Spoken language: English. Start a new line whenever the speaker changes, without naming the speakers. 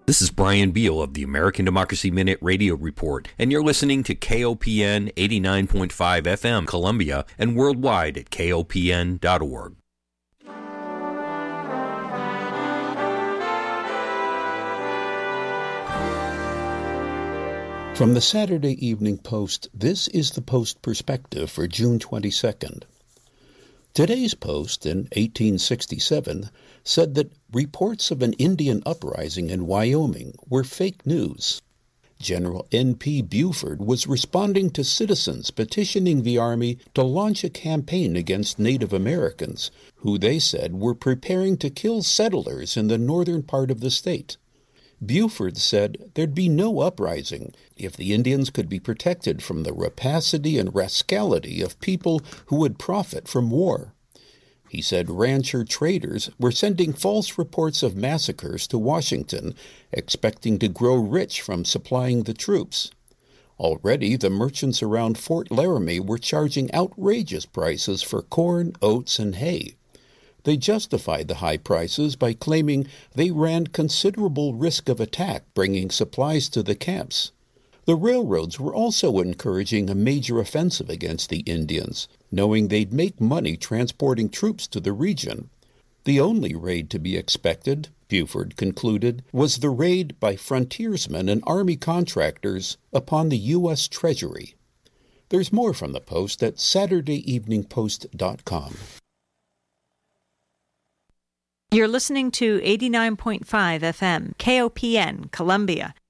This is Brian Beal of the American Democracy Minute Radio Report, and you're listening to KOPN 89.5 FM Columbia and worldwide at kopn.org.
From the Saturday Evening Post, this is the Post Perspective for June 22nd. Today's Post in 1867 said that reports of an Indian uprising in Wyoming were fake news. General N.P. Buford was responding to citizens petitioning the Army to launch a campaign against Native Americans, who they said were preparing to kill settlers in the northern part of the state. Buford said there'd be no uprising if the Indians could be protected from the rapacity and rascality of people who would profit from war. He said rancher traders were sending false reports of massacres to Washington, expecting to grow rich from supplying the troops. Already, the merchants around Fort Laramie were charging outrageous prices for corn, oats, and hay. They justified the high prices by claiming they ran considerable risk of attack bringing supplies to the camps. The railroads were also encouraging a major offensive against the Indians, knowing they'd make money transporting troops to the region. The only raid to be expected, Buford concluded, was the raid by frontiersmen and Army contractors upon the U.S. Treasury. There's more from the Post at SaturdayEveningPost.com.
You're listening to 89.5 FM, KOPN, Columbia.